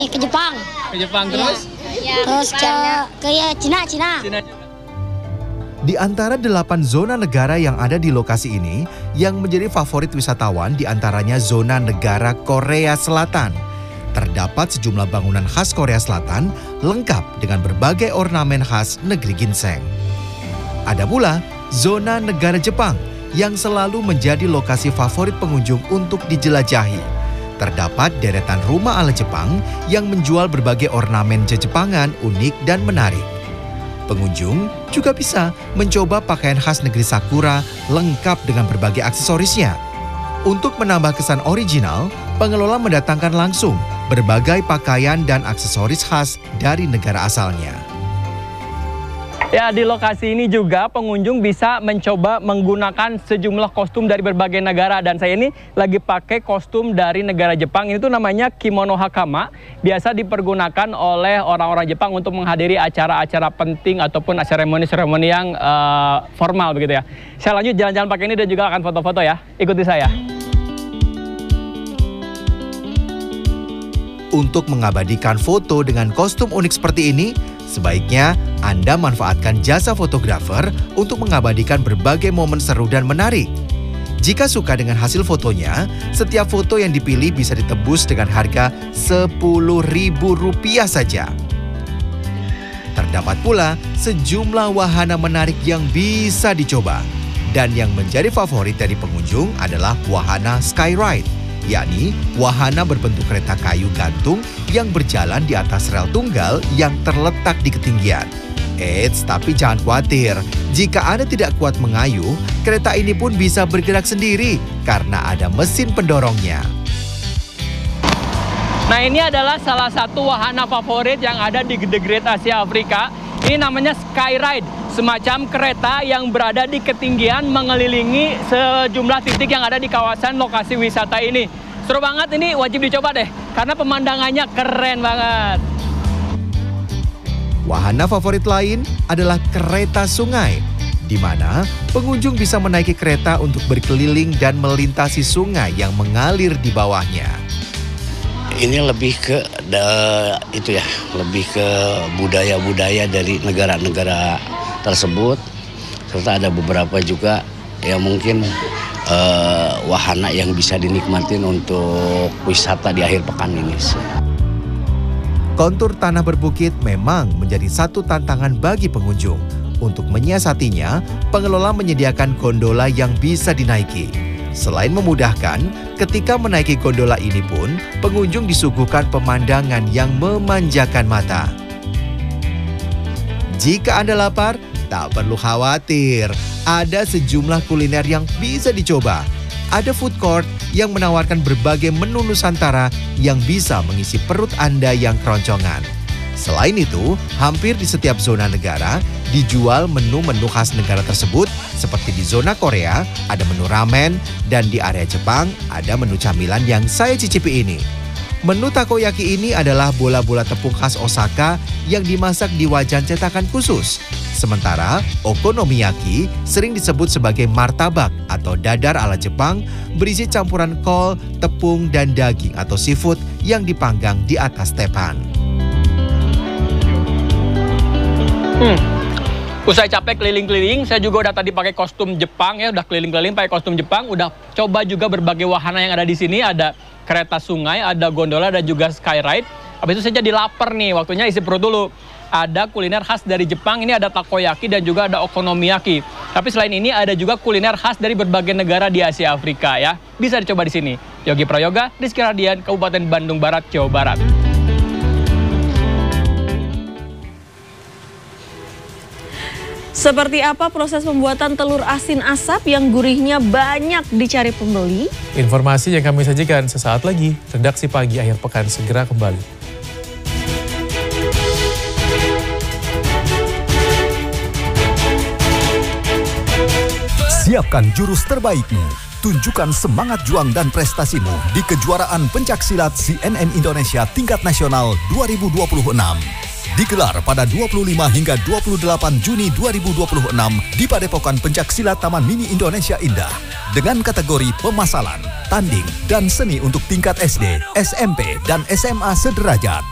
Ke Jepang. Ke Jepang terus? Terus ke Cina. Di antara 8 zona negara yang ada di lokasi ini, yang menjadi favorit wisatawan di antaranya zona negara Korea Selatan. Terdapat sejumlah bangunan khas Korea Selatan lengkap dengan berbagai ornamen khas negeri ginseng. Ada pula zona negara Jepang yang selalu menjadi lokasi favorit pengunjung untuk dijelajahi. Terdapat deretan rumah ala Jepang yang menjual berbagai ornamen Jepangan unik dan menarik. Pengunjung juga bisa mencoba pakaian khas negeri Sakura lengkap dengan berbagai aksesorisnya. Untuk menambah kesan original, pengelola mendatangkan langsung berbagai pakaian dan aksesoris khas dari negara asalnya. Ya, di lokasi ini juga pengunjung bisa mencoba menggunakan sejumlah kostum dari berbagai negara. Dan saya ini lagi pakai kostum dari negara Jepang. Ini tuh namanya kimono hakama. Biasa dipergunakan oleh orang-orang Jepang untuk menghadiri acara-acara penting ataupun seremoni-seremoni yang formal begitu ya. Saya lanjut jalan-jalan pakai ini dan juga akan foto-foto ya. Ikuti saya. Untuk mengabadikan foto dengan kostum unik seperti ini, sebaiknya Anda manfaatkan jasa fotografer untuk mengabadikan berbagai momen seru dan menarik. Jika suka dengan hasil fotonya, setiap foto yang dipilih bisa ditebus dengan harga Rp10.000 saja. Terdapat pula sejumlah wahana menarik yang bisa dicoba. Dan yang menjadi favorit dari pengunjung adalah wahana Skyride, yakni wahana berbentuk kereta kayu gantung yang berjalan di atas rel tunggal yang terletak di ketinggian. Eits, tapi jangan khawatir. Jika Anda tidak kuat mengayuh, kereta ini pun bisa bergerak sendiri karena ada mesin pendorongnya. Nah, ini adalah salah satu wahana favorit yang ada di The Great Asia Afrika. Ini namanya Skyride, semacam kereta yang berada di ketinggian mengelilingi sejumlah titik yang ada di kawasan lokasi wisata ini. Seru banget, ini wajib dicoba deh, karena pemandangannya keren banget. Wahana favorit lain adalah kereta sungai, di mana pengunjung bisa menaiki kereta untuk berkeliling dan melintasi sungai yang mengalir di bawahnya. Ini lebih ke lebih ke budaya-budaya dari negara-negara tersebut, serta ada beberapa juga yang mungkin wahana yang bisa dinikmatin untuk wisata di akhir pekan ini. Kontur tanah berbukit memang menjadi satu tantangan bagi pengunjung. Untuk menyiasatinya, pengelola menyediakan gondola yang bisa dinaiki. Selain memudahkan, ketika menaiki gondola ini pun, pengunjung disuguhkan pemandangan yang memanjakan mata. Jika Anda lapar, tak perlu khawatir. Ada sejumlah kuliner yang bisa dicoba. Ada food court yang menawarkan berbagai menu Nusantara yang bisa mengisi perut Anda yang keroncongan. Selain itu, hampir di setiap zona negara dijual menu-menu khas negara tersebut. Seperti di zona Korea, ada menu ramen, dan di area Jepang, ada menu camilan yang saya cicipi ini. Menu takoyaki ini adalah bola-bola tepung khas Osaka yang dimasak di wajan cetakan khusus. Sementara okonomiyaki sering disebut sebagai martabak atau dadar ala Jepang, berisi campuran kol, tepung, dan daging atau seafood yang dipanggang di atas tepan. Usai capek keliling-keliling, saya juga udah tadi pakai kostum Jepang ya, udah keliling-keliling pakai kostum Jepang, udah coba juga berbagai wahana yang ada di sini, ada kereta sungai, ada gondola, dan juga skyride. Habis itu saya jadi lapar nih, waktunya isi perut dulu. Ada kuliner khas dari Jepang, ini ada takoyaki dan juga ada okonomiyaki. Tapi selain ini ada juga kuliner khas dari berbagai negara di Asia Afrika ya. Bisa dicoba di sini. Yogi Prayoga, Rizky Radian, Kabupaten Bandung Barat, Jawa Barat. Seperti apa proses pembuatan telur asin asap yang gurihnya banyak dicari pembeli? Informasi yang kami sajikan sesaat lagi. Redaksi Pagi Akhir Pekan segera kembali. Siapkan jurus terbaikmu. Tunjukkan semangat juang dan prestasimu di kejuaraan pencaksilat CNN Indonesia tingkat nasional 2026. Digelar pada 25 hingga 28 Juni 2026 di Padepokan Pencaksilat Taman Mini Indonesia Indah. Dengan kategori pemasalan, tanding, dan seni untuk tingkat SD, SMP, dan SMA sederajat.